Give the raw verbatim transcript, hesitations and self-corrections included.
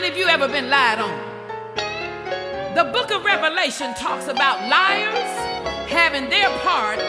many of you ever been lied on? The book of Revelation talks about liars having their part